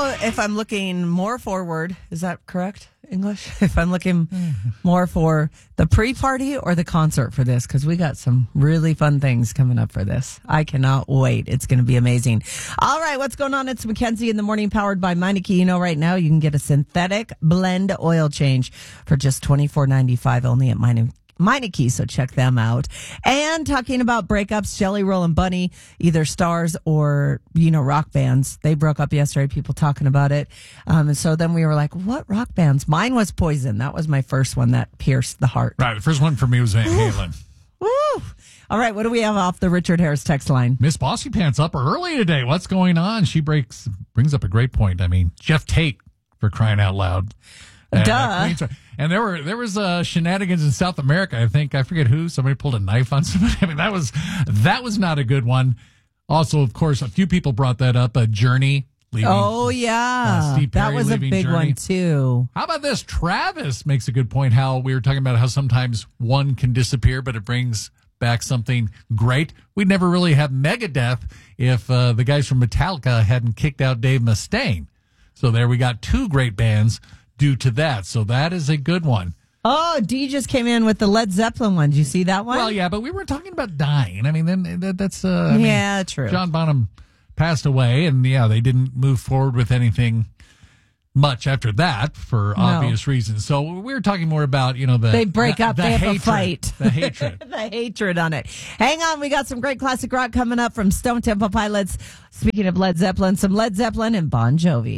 know if I'm looking more forward. Is that correct, English? If I'm looking more for the pre-party or the concert for this, because we got some really fun things coming up for this. I cannot wait. It's going to be amazing. All right, what's going on? It's Mackenzie in the morning, powered by Meineke. You know, right now you can get a synthetic blend oil change for just $24.95 only at Meineke, so check them out. And talking about breakups, Jelly Roll and Bunny, either stars or, rock bands. They broke up yesterday, people talking about it. And so then we were like, what rock bands? Mine was Poison. That was my first one that pierced the heart. Right, the first one for me was Van Halen. Woo! All right, what do we have off the Richard Harris text line? Miss Bossy Pants up early today. What's going on? She brings up a great point. I mean, Jeff Tate, for crying out loud. Duh. And there was shenanigans in South America. I forget who. Somebody pulled a knife on somebody. I mean, that was not a good one. Also, of course, a few people brought that up. Journey leaving. Oh yeah, Steve Perry, that was a big Journey. one too. How about this? Travis makes a good point. How we were talking about how sometimes one can disappear, but it brings back something great. We'd never really have Megadeth if the guys from Metallica hadn't kicked out Dave Mustaine. So there we got two great bands due to that. So that is a good one. Oh, D just came in with the Led Zeppelin one. Did you see that one? Well, yeah, but we were talking about dying. I mean, then that's true. John Bonham passed away, and they didn't move forward with anything much after that for obvious reasons. So we were talking more about they break up, they have a fight, the hatred, the hatred on it. Hang on, we got some great classic rock coming up from Stone Temple Pilots. Speaking of Led Zeppelin, some Led Zeppelin and Bon Jovi.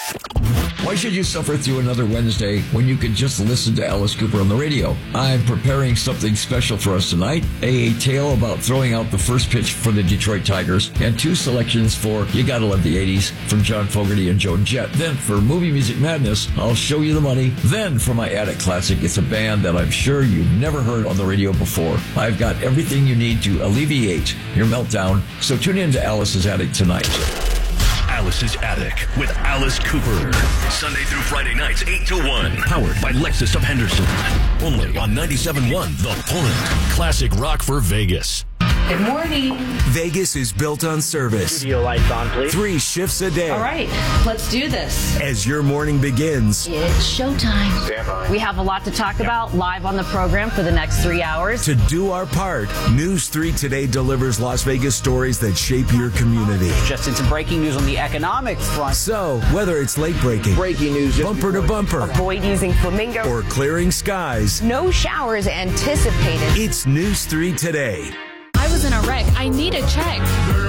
Why should you suffer through another Wednesday when you can just listen to Alice Cooper on the radio? I'm preparing something special for us tonight. A tale about throwing out the first pitch for the Detroit Tigers, and two selections for You Gotta Love the 80s from John Fogerty and Joan Jett. Then for Movie Music Madness, I'll Show You the Money. Then for my Attic Classic, it's a band that I'm sure you've never heard on the radio before. I've got everything you need to alleviate your meltdown, so tune in to Alice's Attic tonight. Alice's Attic with Alice Cooper. Sunday through Friday nights, 8 to 1. Powered by Lexus of Henderson. Only on 97.1 The Point. Classic rock for Vegas. Good morning. Vegas is built on service. Studio lights on, please. 3 shifts a day. All right, let's do this. As your morning begins, It's showtime. Stand by. We have a lot to talk about live on the program for the next 3 hours. to do our part, News 3 Today delivers Las Vegas stories that shape your community. Just into breaking news on the economic front. So, whether it's late breaking, Breaking news. bumper to bumper, Avoid using flamingo. or clearing skies, No showers anticipated. it's News 3 Today. I was in a wreck. I need a check.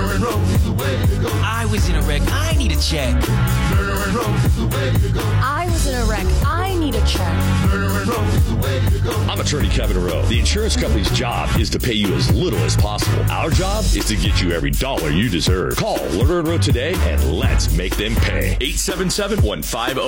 I was in a wreck. I need a check. I was in a wreck. I need a check. I'm attorney Kevin Rowe. The insurance company's job is to pay you as little as possible. Our job is to get you every dollar you deserve. Call Lerner & Rowe today and let's make them pay. 877-1500.